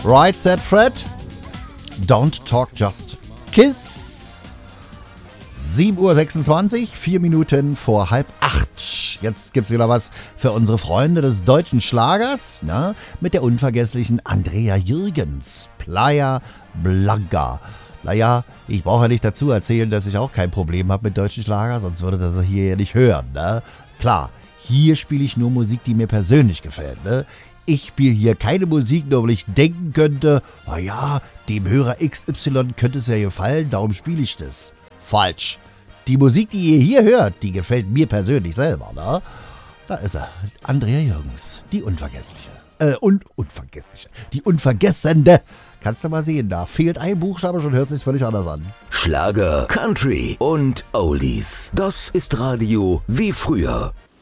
Right Said Fred. Don't Talk Just Kiss. 7:26 Uhr, 4 Minuten vor 7:30. Jetzt gibt's wieder was für unsere Freunde des deutschen Schlagers, ne? Mit der unvergesslichen Andrea Jürgens. Playa Blanca. Naja, ich brauche ja nicht dazu erzählen, dass ich auch kein Problem habe mit deutschen Schlager, sonst würde das hier ja nicht hören, ne? Klar, hier spiele ich nur Musik, die mir persönlich gefällt, ne? Ich spiele hier keine Musik, nur weil ich denken könnte, naja, dem Hörer XY könnte es ja gefallen, darum spiele ich das. Falsch. Die Musik, die ihr hier hört, die gefällt mir persönlich selber, ne? Da ist er, Andrea Jürgens, die Unvergessliche. Unvergessliche. Die Unvergessende. Kannst du mal sehen, da fehlt ein Buchstabe, schon hört es sich völlig anders an. Schlager, Country und Oldies. Das ist Radio wie früher.